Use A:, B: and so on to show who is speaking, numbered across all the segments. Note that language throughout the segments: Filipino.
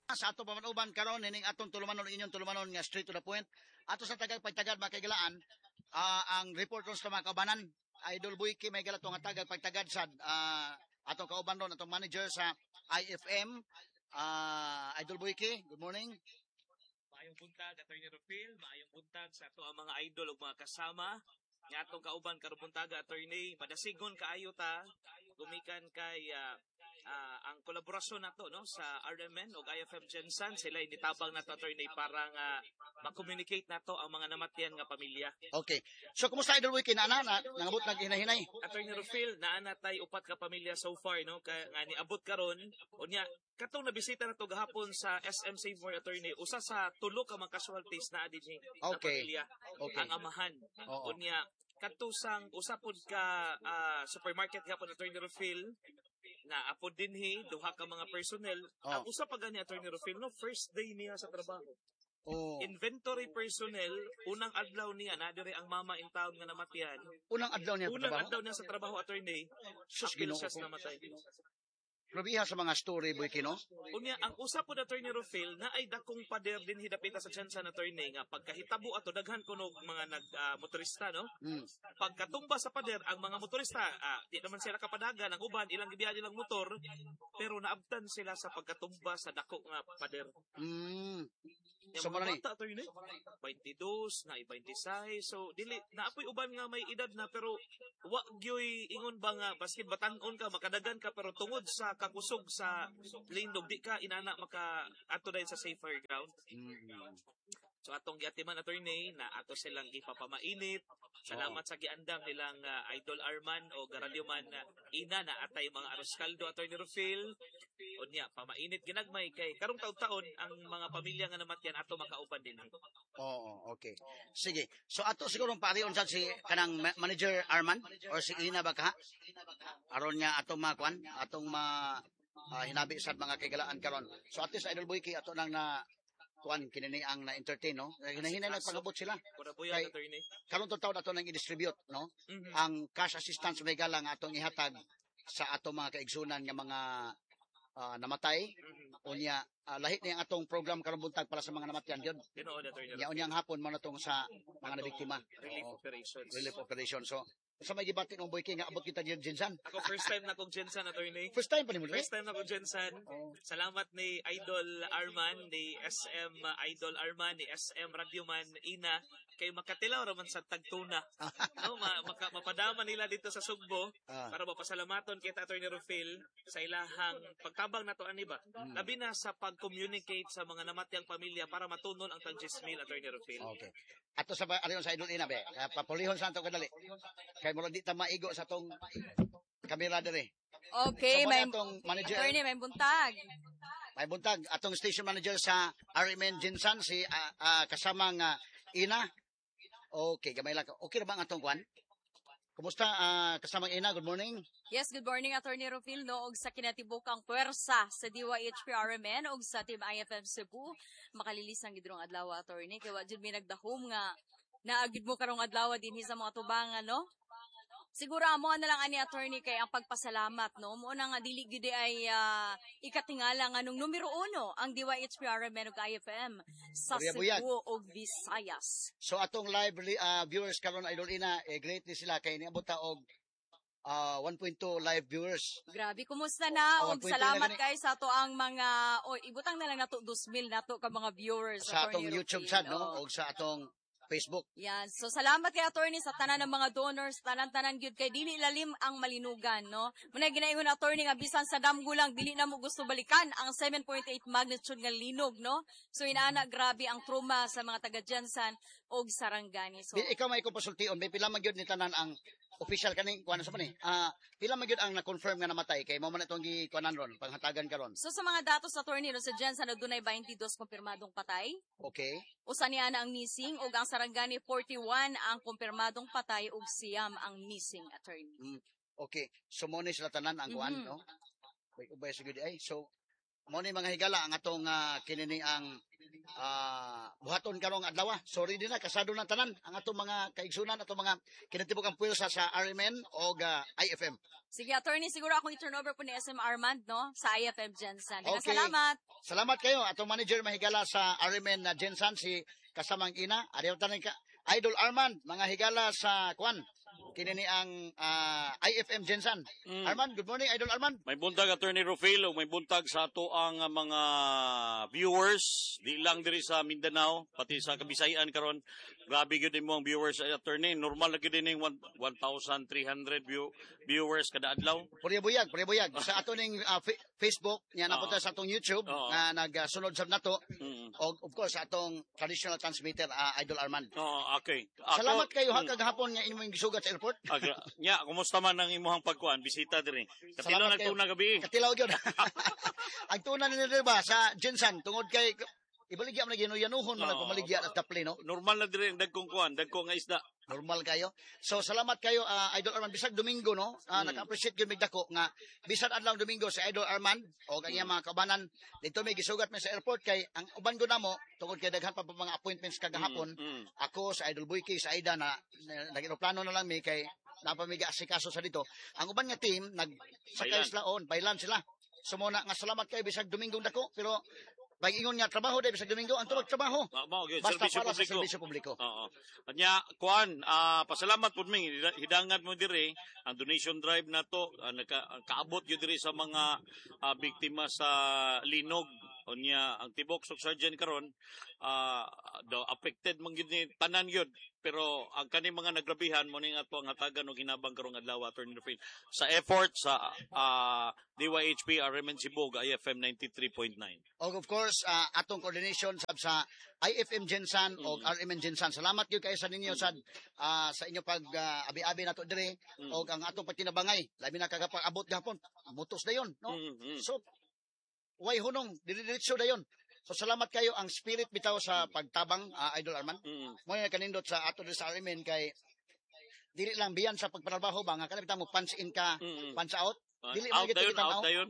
A: Sa ato pamanuban karon nining atong tulumanon inyong tulumanon nga straight to the point. Ato sa tagag pagtagad makaigalaan ang report sa mga kaubanan. Idol Buiki may gala nga tagag pagtagad sa atong kauban ron atong manager sa IFM. Idol Buiki, good morning.
B: Maayong buntag, Attorney Rufil, maayong buntag sa ato ang mga idol ug mga kasama nga atong kauban karon buntaga, Attorney. Madasigon kaayo ta gumikan kay ang kolaborasyon nato no sa RMN ug IFM Gensan, sila initabang nato, Attorney, para nga ma-communicate nato ang mga namatyan nga pamilya.
A: Okay. So kumusta Idol Wiki nangabot naghinahinay?
B: Attorney Rufil, naa tay upat ka pamilya so far no kay nga niabot karon unya katong nabisita nato gahapon sa SM Save More, Attorney. Usa sa tulo ka mga casualties na dinhi na pamilya. Okay. Ang amahan. Unya katusang usapod ka supermarket gahapon, Attorney Rufil, na apod dinhi duha ka mga personnel. Ang usa pa gani, Attorney Rufil, no, first day niya sa trabaho. Inventory personnel, unang adlaw niya na dire ang mama in town nga namatyan.
A: Unang adlaw niya
B: sa trabaho, Attorney. Apil siya sa namatay.
A: Probiha sa mga story, Buiki, no?
B: Unya, ang usap po na, Attorney Rufil, na ay dakong pader din hidapita sa Gensan, Attorney, nga pagkahitabo ato daghan kuno mga motorista, no? Pagkatumba sa pader, ang mga motorista, di naman sila kapadagan, ang uban, ilang gibiyahe nilang motor, pero naabtan sila sa pagkatumba sa dako nga pader.
A: So, mga
B: bata, Attorney, 22, na 26, so, dili, naapoy uban nga may edad na, pero, wagyoy ingon ba nga, baskin batanon ka, makadagan ka, pero tungod sa kakusog sa lindog, di ka inana maka ato dahil sa safer ground. So atong giatiman, Attorney, na ato silang ipapamainit. Salamat sa giandam nilang Idol Arman o Garalyuman ina na atay mga aros kaldo, Attorney Rufil. Unya pamainit ginagmay kay karong taon-taon ang mga pamilya nga namatyan ato makauban din.
A: Okay. Sige. So ato siguro pariyon sa si kanang manager Arman or si Ina ba ka? Aron niya atong makuan, atong hinabi sa mga kagalaan karon. So ato sa Idol Buiki ato nang na kuan kinini ang na-entertain, no? Hinahinay nagpagabot sila. Kay karon taon ato nang i-distribute, no? Ang cash assistance may galang atong ihatag sa atong mga kaigsunan nga mga namatay. Unya lahit ni ang atong program karon buntag para sa mga namatyan gyud. Nya unyang hapon mo natong sa mga nabiktima. Relief operation. So sa may gibati ng Buiki nga abot kita diyan Gensan.
B: Ako first time na kong Gensan, Attorney.
A: First time pa ni mo?
B: First time na kong Gensan. Salamat ni Idol Arman, ni SM Idol Arman, ni SM Radyoman Ina, kay makatilaw raman sa Tagtuna. No, mapadama nila dito sa Sugbo para mapasalamaton kita, Attorney Rufil, sa ilahang pagtabang nato ani ba. Labi na sa pag-communicate sa mga namatyang pamilya para matunon ang tagjismil, Attorney Rufil.
A: Okay. Ato sa ariyon sa Idol Ina be, papulihon sa ato kadali. Kay murag di ta maigo sa tong kamera dire.
C: Okay,
A: so,
C: may
A: manager.
C: Attorney, may buntag.
A: May buntag atong station manager sa RMN Gensan si kasamang Ina. Okay, gamay lang. Okay ra ba ang atong kwan? Kumusta kasamang Ina? Good morning.
C: Yes, good morning, Attorney Rufil, no, og sa kinatibukang puwersa sa DYHP RMN og sa Team IFM Cebu, makalilisang gidrong adlaw, Attorney, kay wa jud mi nagdahom nga naagid mo karong adlaw dinhi sa mga tubangan, no? Siguro amo na lang ani, Attorney, kay ang pagpasalamat, no, mo na nga dili gyud ay ikatingala nga nung numero 1 ang DYHP RMN ug IFM sa Cebu ug Visayas.
A: So atong live viewers karon, Idol Ina, great ni sila kay niabot ta og 1.2 live viewers.
C: Grabe, kumusta na? Og salamat kay sa ato ang mga ibutang na lang nato 2,000 nato ka mga viewers
A: sa atong YouTube channel, no, og sa atong Facebook.
C: Yan. So, salamat kay Attorney sa tanan ng mga donors, tanan-tanan gyud kay dili lalim ang malinugan, no? Muna ginaingon, Attorney, nga bisan sa damgo lang dili na mo gusto balikan ang 7.8 magnitude nga linog, no? So, inaana grabe ang trauma sa mga taga Gensan og Sarangani. So,
A: ikaw may kupasultion, may pila man gyud ni tanan ang official kani kuan sa man pila man gyud ang na-confirm nga namatay kay mao man itong gikuanan ron panghatagan karon.
C: So sa mga datos, Attorney, no, sa Gensan dunay 22 kumpirmadong patay.
A: Okay.
C: Usa niya na ang missing ug ang Sarangani 41 ang kumpirmadong patay ug siyam ang missing, Attorney.
A: Okay. So mo ni sila tanan ang kuan, no? Ubay sigud ay. So mo ni mga higala ang atong kinini ang buhaton karong adlaw. Sorry din na kasado ng tanan ang atong mga kaigsunan, atong mga kinatibuk ang puwersa sa RMN o IFM.
C: Sige, attorney, siguro akong i-turn over po ni SM Armand, no? Sa IFM Jensen.
A: Okay.
C: Salamat.
A: Salamat kayo. Atong manager mahigala sa RMN na Jensen, si kasamang ina. Adiyaw tanan ka. Idol Armand, mga higala sa Kwan. Kini ni ang IFM Jensen. Armand, good morning, Idol Armand.
D: May buntag Attorney Rufil o may buntag sa ato ang mga viewers, di lang diri sa Mindanao, pati sa Kabisayan karon. Grabe gyud mo ang viewers Attorney. Normal na gyud ning 1,300 viewers kada adlaw.
A: Purya buyag. Sa ato ning Facebook, niya napunta sa atong YouTube na nagsunod sa nato. O of course sa atong traditional transmitter Idol Armand.
D: Okay.
A: Salamat kayo kagahapon nga inyong gisugat sa airport.
D: Nya, kumusta man ang imong pagkuan bisita diri? Katilo nagtuna gabi.
A: Katilaw gyud. Ang tuna ni ba sa Jensen tungod kay ibaligya man ginuyanuhon man pumaligya at tapli no.
D: Normal na diri ang dagkong kuan, dagkong nga isda.
A: Normal kayo. So salamat kayo Idol Armand bisag Domingo no. Naka-appreciate gyud mig dako nga bisag adlaw Domingo si Idol Armand o kay mga kabanan dito may gisugat mi sa airport kay ang uban ko namo tungod kay daghan pa mga appointments kagahapon. Ako sa Idol Boyki sa Aida na nag-eroplano na lang mi kay napamiga asikaso sa dito. Ang uban nga team nagsakay sila bailan sila. So muna nga salamat kayo bisag Domingo dako pero pag ingon nga trabaho dahil sa Domingo, ang tulog trabaho. Basta para sa serbisyo publiko.
D: Oo. Anya, kuan, pasalamat po mi, hidangan mo dire, ang donation drive na to, kaabot yun dire sa mga biktima sa linog. Anya, ang tibok sok sergeant karon, affected man yun ni tanan yun. Pero ang kani mga nagrabihan mo ning ato ang hatagan og hinabang karong adlaw Attorney Rufil sa effort sa DYHP RMN Cebu IFM 93.9.
A: Of course, atong coordination sa IFM Jensen o RMN Jensen. Salamat gyud kayo sa ninyo sa inyo pag abi-abi nato dire o ang atong pagtinabangay. Labi na kagapag-abot gahapon. Butos dayon, no? So way hunong diretso dayon. So salamat kayo ang spirit bitaw sa pagtabang Idol Armand. Mo nga kanindot sa ato sa RMN kay dili lang biyan sa pagpanarbaho ba nga kana bitaw mo punch in ka, punch out. Dili man kita
D: out dayon.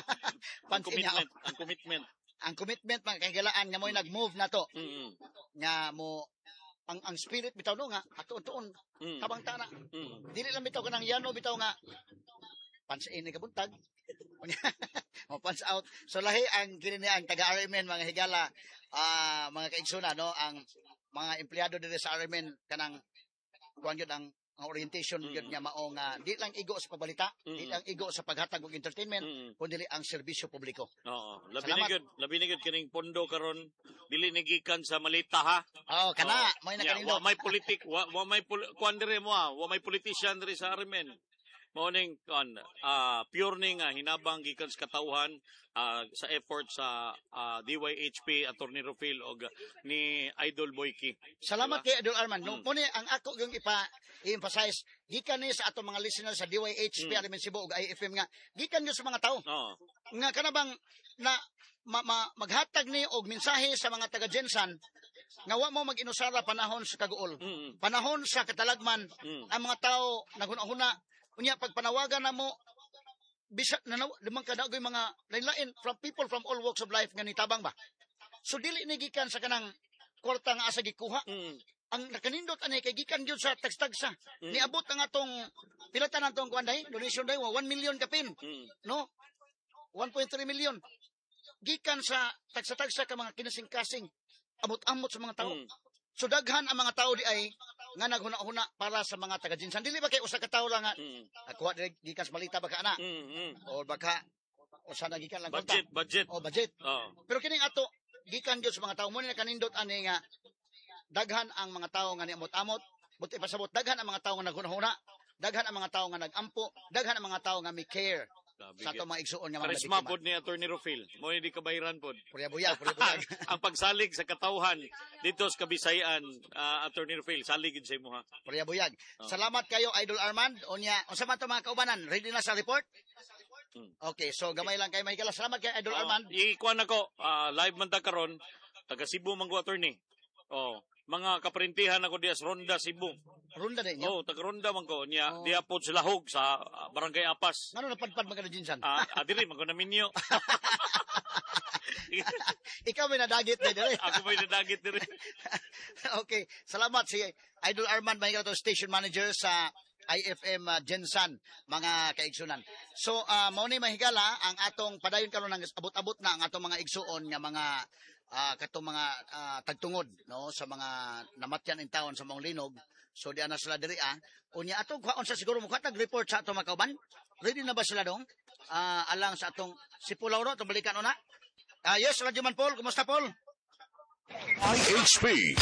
A: Ang commitment mga kahigalaan nga mo nag-move na to. Nga mo ang spirit bitaw no nga ato-tuon tabang tana. Dili lang bitaw kanang yano bitaw nga punch in ka buntag. O punch out. So lahi ang kini ang taga RMN mga higala mga kaigsuna no ang mga empleyado diri sa RMN kanang kuan gyud ang orientation gyud nga mao nga di lang igo sa pagbalita, di lang igo sa paghatag og entertainment, kundi ang serbisyo publiko.
D: Oo. Labi ni gyud kining pondo karon dili ni gikan sa malita ha.
A: Kana mo na kanindot.
D: Wa may politik, wa may kuan diri mo wa may politician diri sa RMN. Morning pure ning hinabang gikan sa katawhan sa effort sa DYHP Attorney Rufil og ni Idol Boyki.
A: Salamat kay Idol Armand. No, muna ang ako yung i-emphasize gikan ni sa atong mga listeners sa DYHP RMN Cebu ug IFM nga gikan niyo sa mga tao. Nga kanabang na maghatag ni og mensahe sa mga taga Jensen nga wa mo mag-inusara panahon sa kaguol. Panahon sa katalagman ang mga tao naghuna-huna unya pagpanawagan na mo bisag limang kadagoy mga lain-lain from people from all walks of life nga nitabang ba. So dili ni gikan sa kanang kwarta nga asa gikuha. Ang nakanindot ani kay gikan gyud sa tags-tagsa. Niabot ang atong pilatan natong kuan dai donation dai 1 million kapin. No? 1.3 million. Gikan sa tagsa-tagsa ka mga kinasing-kasing. Amot-amot sa mga tao. So daghan ang mga tao di ay nga naghuna-huna para sa mga taga Jensen. Dili ba kay usa ka tawo lang nga kuha diri gikan sa balita baka ana. O baka usa na gikan lang
D: budget.
A: Budget. Pero kining ato gikan gyud sa mga tao mo ni kanindot ani nga daghan ang mga tao nga niamot-amot, buti pasabot daghan ang mga tao nga naghuna-huna, daghan ang mga tao nga nagampo, daghan ang mga tao nga may care. Sa ato mga igsuon nga mga
D: Karisma pod ni Attorney Rufil. Mo hindi kabayran pod.
A: Purya buyag.
D: Ang pagsalig sa katawhan dito sa Kabisayan, Attorney Rufil, salig gid sa imo ha.
A: Purya buyag. Salamat kayo Idol Armand. Unya, unsa man to mga kaubanan? Ready na sa report? Okay, so gamay lang kay mahigala. Salamat kay Idol Armand.
D: Ikuan ako, live man ta karon, taga Cebu man ko Attorney. Mga kaprintihan ako dias Ronda Cebu.
A: Ronda din niyo?
D: Taga Ronda man ko niya. Diya po sila hog sa Barangay Apas.
A: Ngano napadpad magana Jensen?
D: Diri man ko na minyo.
A: Ikaw may nadagit na dire.
D: Ako may nadagit din.
A: Okay, salamat si Idol Arman Mahigal to station manager sa IFM Gensan, mga kaigsunan. So, mao ni mahigala ang atong padayon karon ng abot-abot na ang atong mga igsuon nga mga katong mga tagtungod no sa mga namatyan in town sa Mount Linog. So di ana sila diri unya atong kuhaon sa siguro mo tag report sa atong mga kauban. Ready na ba sila dong? Alang sa atong si Pulaw no, to balikan una. Yes, Radyo Man Paul, kumusta Paul?
E: IHP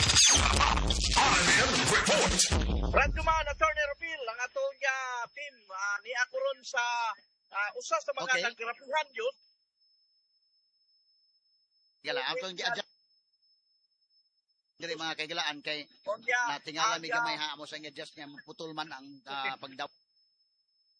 E: RMN Report.
F: Radyo Man, Attorney Rufil, ang atong team ni ako ron sa usa sa mga
A: Okay.
F: naggrapuhan yun.
A: Gala atong gi-adjust diri mga kaigalaan kay
F: Unya,
A: natingala mi gamay ha mo sa adjust niya putol man ang pagdaw.